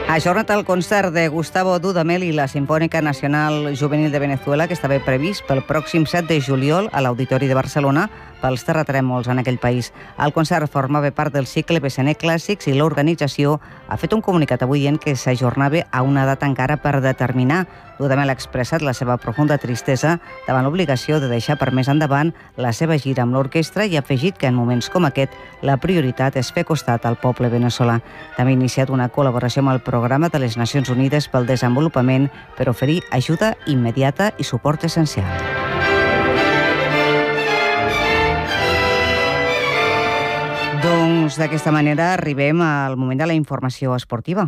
Ha ajornat el concert de Gustavo Dudamel i la Simfònica Nacional Juvenil de Venezuela, que estava previst pel pròxim 7 de juliol a l'Auditori de Barcelona pels terratrèmols en aquell país. El concert formava part del cicle BCN Clàssics i l'organització ha fet un comunicat avui dient que s'ajornava a una data encara per determinar. Dudamel ha expressat la seva profunda tristesa davant l'obligació de deixar per més endavant la seva gira amb l'orquestra i ha afegit que en moments com aquest la prioritat és fer costat al poble veneçolà. També ha iniciat una col·laboració amb el Programa de les Nacions Unides pel Desenvolupament per oferir ajuda immediata i suport essencial. Doncs d'aquesta manera arribem al moment de la informació esportiva.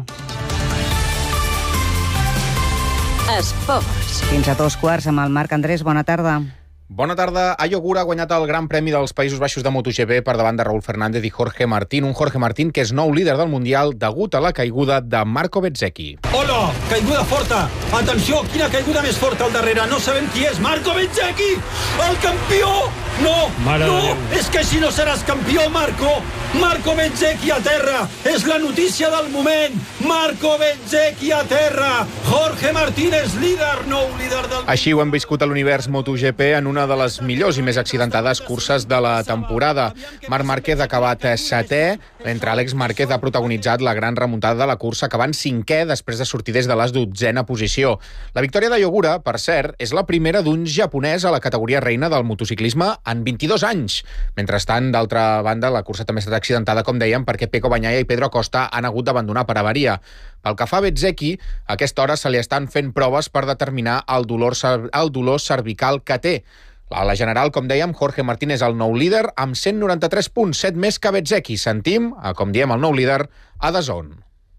Esports. Fins a 2:15 amb el Marc Andrés. Bona tarda. Bona tarda. Ayogura ha guanyat el Gran Premi dels Països Baixos de MotoGP per davant de Raúl Fernández i Jorge Martín. Un Jorge Martín que és nou líder del Mundial degut a la caiguda de Marco Bezzecchi. Hola, caiguda forta. Atenció, quina caiguda més forta al darrere. No sabem qui és. Marco Bezzecchi, el campió. No, és que si no seràs campió, Marco. Marco Bezzecchi a terra. És la notícia del moment. Marco Bezzecchi a terra. Jorge Martín és líder, nou líder del... Així ho hem viscut a l'univers MotoGP en una de les millors i més accidentades curses de la temporada. Marc Márquez ha acabat setè, mentre Àlex Márquez ha protagonitzat la gran remuntada de la cursa, acabant cinquè després de sortir des de la 12a posició. La victòria d'Ayogura, per cert, és la primera d'un japonès a la categoria reina del motociclisme en 22 anys. Mentrestant, d'altra banda, la cursa també ha estat accidentada, com dèiem, perquè Pecco Bagnaia i Pedro Acosta han hagut d'abandonar per avaria. Pel que fa a Bezzecchi, a aquesta hora se li estan fent proves per determinar el dolor cervical que té. A la general, com dèiem, Jorge Martín és el nou líder amb 193 punts, 7 més que Bezzecchi. Sentim, com diem, el nou líder a DAZN.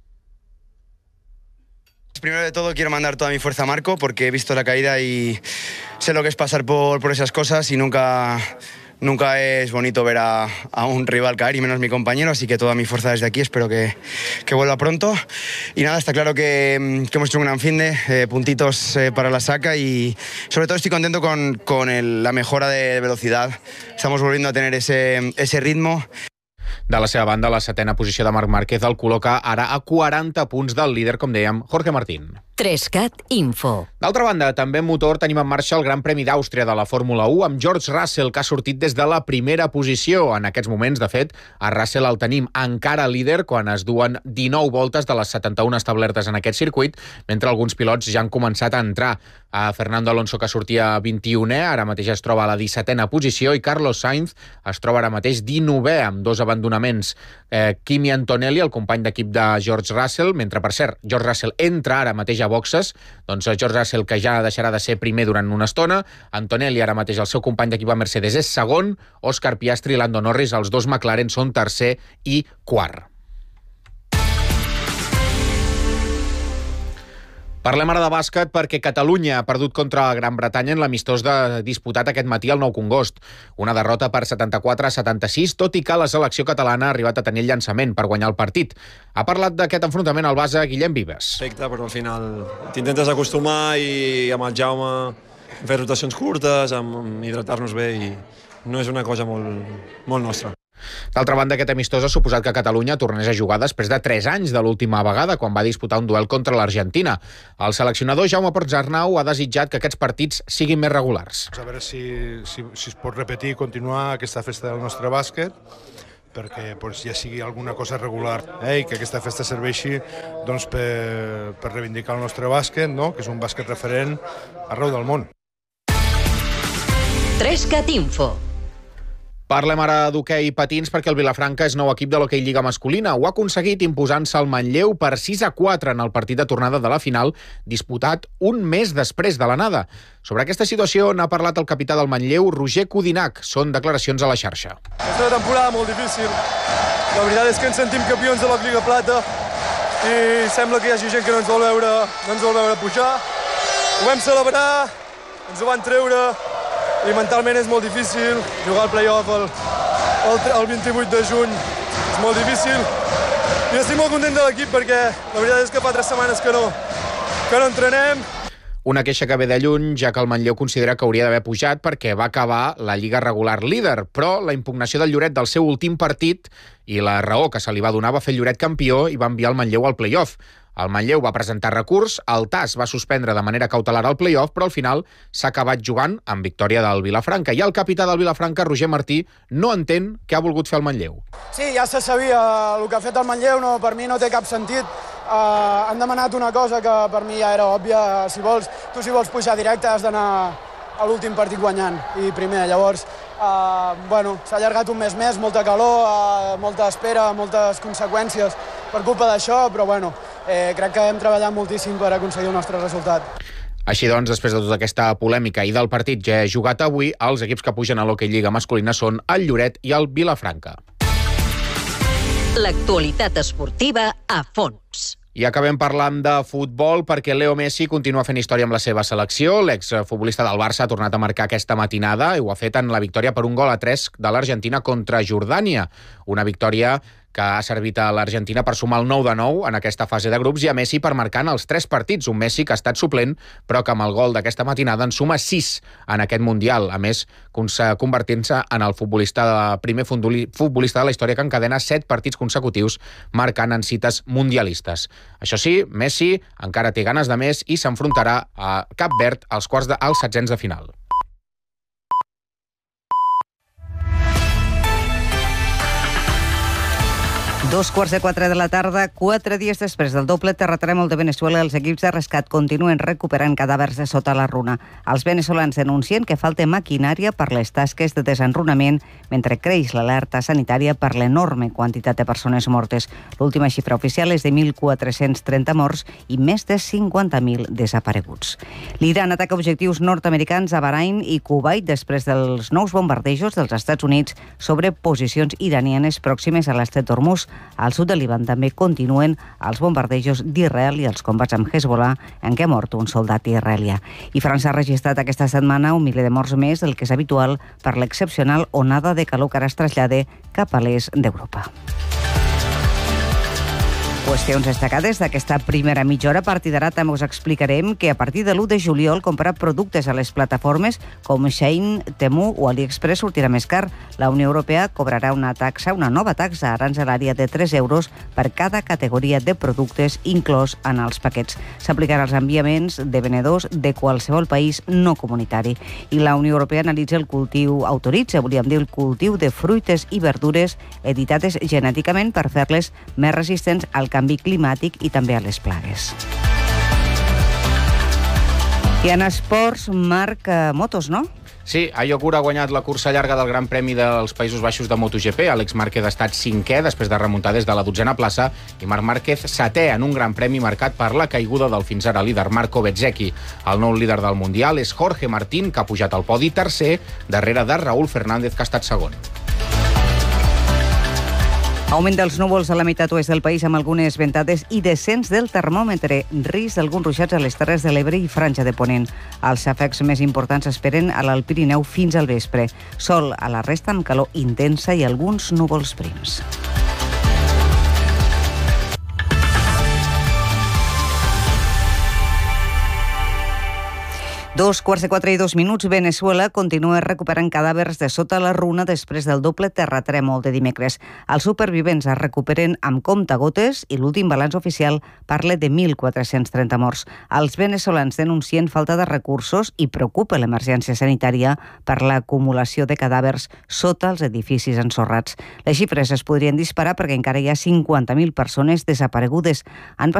Primero de todo quiero mandar toda mi fuerza a Marco porque he visto la caída y sé lo que es pasar por esas cosas y nunca es bonito ver a un rival caer y menos mi compañero, así que toda mi fuerza desde aquí, espero que vuelva pronto. Y nada, está claro que hemos hecho un gran finde, puntitos para la saca y sobre todo estoy contento con la mejora de velocidad. Estamos volviendo a tener ese ritmo. De la seva banda, la setena posició de Marc Márquez el col·loca ara a 40 punts del líder, com dèiem, Jorge Martín. 3CAT Info. D'altra banda, també en motor tenim en marxa el Gran Premi d'Àustria de la Fórmula 1 amb George Russell, que ha sortit des de la primera posició. En aquests moments, de fet, a Russell el tenim encara líder quan es duen 19 voltes de les 71 establertes en aquest circuit, mentre alguns pilots ja han començat a entrar. A Fernando Alonso, que sortia 21è, ara mateix es troba a la 17a posició, i Carlos Sainz es troba ara mateix 19è, amb 2 abandonaments. Kimi Antonelli, el company d'equip de George Russell, mentre, per cert, George Russell entra ara mateix a boxes, doncs George Russell, que ja deixarà de ser primer durant una estona. Antonelli, ara mateix el seu company d'equip a Mercedes, és segon. Oscar Piastri i Lando Norris, els dos McLaren, són tercer i quart. Parlem ara de bàsquet perquè Catalunya ha perdut contra Gran Bretanya en l'amistós disputat aquest matí al Nou Congost. Una derrota per 74-76, tot i que la selecció catalana ha arribat a tenir el llançament per guanyar el partit. Ha parlat d'aquest enfrontament al base Guillem Vives. Perfecte, però al final t'intentes acostumar i amb el Jaume fer rotacions curtes, amb hidratar-nos bé, i no és una cosa molt nostra. D'altra banda, aquest amistós ha suposat que Catalunya tornés a jugar després de 3 anys de l'última vegada, quan va disputar un duel contra l'Argentina. El seleccionador Jaume Ponsarnau ha desitjat que aquests partits siguin més regulars. A veure si es pot repetir i continuar aquesta festa del nostre bàsquet, perquè ja sigui alguna cosa regular, i que aquesta festa serveixi per reivindicar el nostre bàsquet, que és un bàsquet referent arreu del món. 3CAT Info. Parlem ara d'hoquei i patins perquè el Vilafranca és nou equip de l'hoquei Lliga masculina. Ho ha aconseguit imposant-se al Manlleu per 6-4 en el partit de tornada de la final, disputat un mes després de l'anada. Sobre aquesta situació n'ha parlat el capità del Manlleu, Roger Codinac. Són declaracions a la xarxa. És una temporada molt difícil. La veritat és que ens sentim campions de la Lliga Plata i sembla que hi hagi gent que no ens vol veure pujar. Ho vam celebrar, ens ho van treure, i mentalment és molt difícil. Jugar al play-off el 28 de juny és molt difícil. I estic molt content de l'equip perquè la veritat és que fa 3 setmanes que no entrenem. Una queixa que ve de lluny, ja que el Manlleu considera que hauria d'haver pujat perquè va acabar la Lliga regular líder, però la impugnació del Lloret del seu últim partit i la raó que se li va donar va fer el Lloret campió i va enviar el Manlleu al play-off. El Manlleu va presentar recurs, el TAS va suspendre de manera cautelar el play-off, però al final s'ha acabat jugant amb victòria del Vilafranca. I el capità del Vilafranca, Roger Martí, no entén què ha volgut fer el Manlleu. Sí, ja se sabia el que ha fet el Manlleu, per mi no té cap sentit. Han demanat una cosa que per mi ja era òbvia. Si vols pujar directe has d'anar a l'últim partit guanyant i primer. Llavors, s'ha allargat un mes més, molta calor, molta espera, moltes conseqüències per culpa d'això, però crec que hem treballat moltíssim per aconseguir el nostre resultat. Així doncs, després de tota aquesta polèmica i del partit ja jugat avui, els equips que pugen a l'Hockey Lliga masculina són el Lloret i el Vilafranca. L'actualitat esportiva a fons. I acabem parlant de futbol perquè Leo Messi continua fent història amb la seva selecció. L'exfutbolista del Barça ha tornat a marcar aquesta matinada i ho ha fet en la victòria per 1-3 de l'Argentina contra Jordània. Una victòria que ha servit a l'Argentina per sumar el 9-9 en aquesta fase de grups i a Messi per marcar en els 3 partits. Un Messi que ha estat suplent, però que amb el gol d'aquesta matinada en suma 6 en aquest Mundial. A més, convertint-se en el primer futbolista de la història que encadena 7 partits consecutius marcant en cites mundialistes. Això sí, Messi encara té ganes de més i s'enfrontarà a Cap Verd als 16 de final. 2:45 de la tarda, 4 dies després del doble terratrèmol de Venezuela, els equips de rescat continuen recuperant cadàvers de sota la runa. Els veneçolans denuncien que falta maquinària per les tasques de desenrunament, mentre creix l'alerta sanitària per l'enorme quantitat de persones mortes. L'última xifra oficial és de 1.430 morts i més de 50.000 desapareguts. L'Iran ataca objectius nord-americans a Bahrain i Kuwait després dels nous bombardejos dels Estats Units sobre posicions iranianes pròximes a l'estret d'Hormuz. Al sud del Líban també continuen els bombardejos d'Israel i els combats amb Hezbollah, en què ha mort un soldat israelià. I França ha registrat aquesta setmana 1 miler de morts més del que és habitual per l'excepcional onada de calor que ara es trasllada cap a l'est d'Europa. Qüestions destacades d'aquesta primera mitja hora. A partir d'ara també us explicarem que a partir de l'1 de juliol comprar productes a les plataformes com Shein, Temu o AliExpress sortirà més car. La Unió Europea cobrarà una nova taxa aranzelària de 3 euros per cada categoria de productes inclòs en els paquets. S'aplicarà als enviaments de venedors de qualsevol país no comunitari. I la Unió Europea autoritza el cultiu de fruites i verdures editades genèticament per fer-les més resistents al canvi climàtic i també a les plagues. I en esports, Marc, motos, no? Sí, Ayogura ha guanyat la cursa llarga del Gran Premi dels Països Baixos de MotoGP. Àlex Márquez ha estat 5è després de remuntar des de la 12a plaça i Marc Márquez 7è en un Gran Premi marcat per la caiguda del fins ara líder Marco Bezzecchi. El nou líder del Mundial és Jorge Martín, que ha pujat al podi tercer, darrere de Raúl Fernández, que ha estat segon. Augment dels núvols a la meitat oest del país amb algunes ventades i descens del termòmetre. Risc d'alguns ruixats a les Terres de l'Ebre i Franja de Ponent. Els xàfecs més importants esperen a l'Alt Pirineu fins al vespre. Sol a la resta amb calor intensa i alguns núvols prims. Dos quarts de 4 i 2 minuts. Venezuela continua recuperant cadàvers de sota la runa després del doble terratrèmol de dimecres. Els supervivents es recuperen amb comptagotes i l'últim balanç oficial parla de 1.430 morts. Els veneçolans denuncien falta de recursos i preocupa l'emergència sanitària per l'acumulació de cadàvers sota els edificis ensorrats. Les xifres es podrien disparar perquè encara hi ha 50.000 persones desaparegudes. Han